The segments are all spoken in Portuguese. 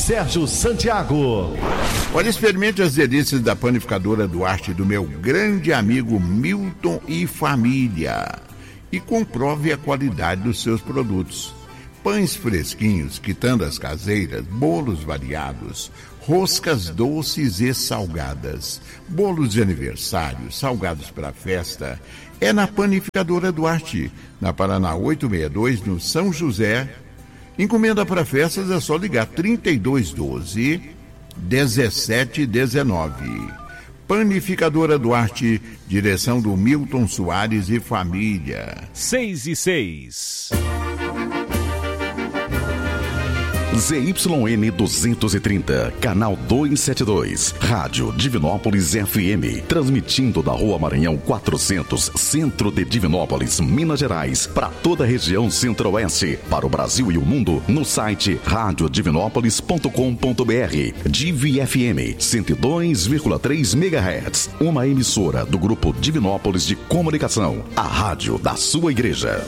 Sérgio Santiago. Olha, experimente as delícias da panificadora Duarte do meu grande amigo Milton e família e comprove a qualidade dos seus produtos. Pães fresquinhos, quitandas caseiras, bolos variados, roscas doces e salgadas, bolos de aniversário, salgados para festa. É na Panificadora Duarte, na Paraná 862, no São José. Encomenda para festas é só ligar 3212-1719. Panificadora Duarte, direção do Milton Soares e família. 6:06. ZYN 230, canal 272, Rádio Divinópolis FM, transmitindo da Rua Maranhão 400, centro de Divinópolis, Minas Gerais, para toda a região centro-oeste, para o Brasil e o mundo, no site radiodivinópolis.com.br. Divi FM 102,3 MHz, uma emissora do Grupo Divinópolis de Comunicação, a rádio da sua igreja.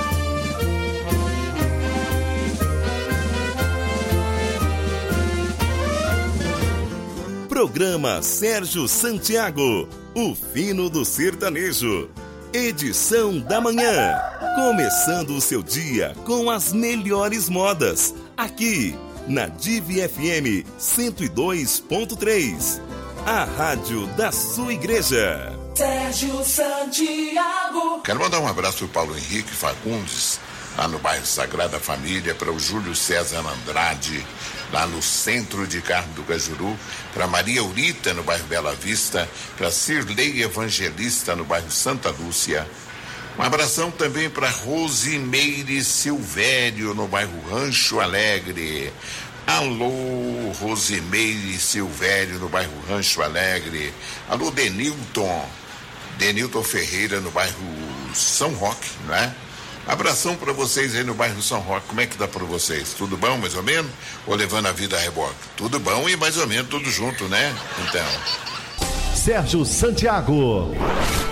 Programa Sérgio Santiago, o fino do sertanejo. Edição da manhã. Começando o seu dia com as melhores modas. Aqui, na Divi FM 102.3. A rádio da sua igreja. Sérgio Santiago. Quero mandar um abraço para o Paulo Henrique Fagundes, lá no bairro Sagrada Família, para o Júlio César Andrade, lá no centro de Carmo do Cajuru, para Maria Aurita, no bairro Bela Vista, para Cirlei Evangelista, no bairro Santa Lúcia. Um abração também para Rosimeire Silvério, no bairro Rancho Alegre. Alô, Rosimeire Silvério, no bairro Rancho Alegre. Alô, Denilton Ferreira, no bairro São Roque, não é? Abração para vocês aí no bairro São Roque. Como é que dá para vocês? Tudo bom, mais ou menos? Ou levando a vida a reboque? Tudo bom e mais ou menos tudo junto, né? Então. Sérgio Santiago.